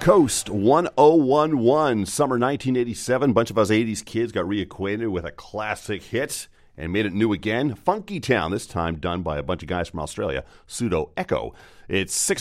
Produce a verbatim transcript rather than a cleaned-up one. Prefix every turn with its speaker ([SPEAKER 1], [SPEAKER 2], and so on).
[SPEAKER 1] Coast one oh one one, summer nineteen eighty-seven. A bunch of us eighties kids got reacquainted with a classic hit and made it new again. Funky Town, this time done by a bunch of guys from Australia, Pseudo Echo. It's six